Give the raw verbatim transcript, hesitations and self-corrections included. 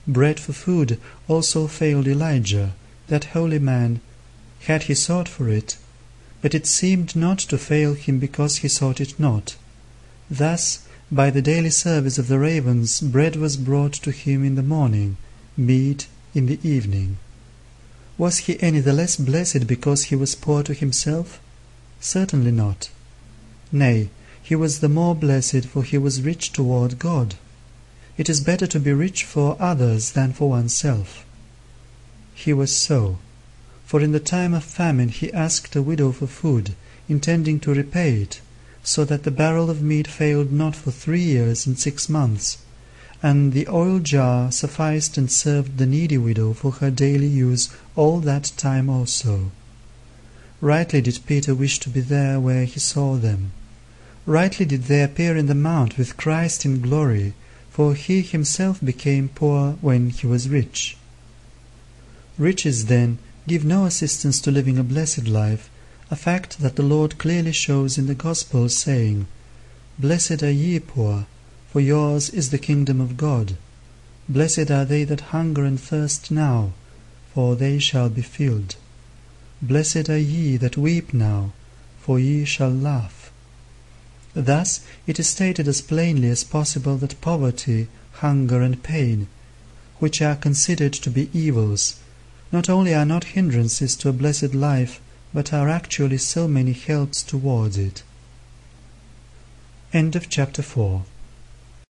Bread for food also failed Elijah, that holy man, had he sought for it, but it seemed not to fail him because he sought it not. Thus, by the daily service of the ravens, bread was brought to him in the morning, meat in the evening. Was he any the less blessed because he was poor to himself? Certainly not. Nay, he was the more blessed, for he was rich toward God. It is better to be rich for others than for oneself. He was so, for in the time of famine he asked a widow for food, intending to repay it, so that the barrel of meat failed not for three years and six months, and the oil jar sufficed and served the needy widow for her daily use all that time also. Rightly did Peter wish to be there where he saw them. Rightly did they appear in the mount with Christ in glory, for he himself became poor when he was rich. Riches, then, give no assistance to living a blessed life, a fact that the Lord clearly shows in the Gospel, saying, "Blessed are ye poor, for yours is the kingdom of God. Blessed are they that hunger and thirst now, for they shall be filled. Blessed are ye that weep now, for ye shall laugh." Thus it is stated as plainly as possible that poverty, hunger, and pain, which are considered to be evils, not only are not hindrances to a blessed life, but are actually so many helps towards it. End of chapter four.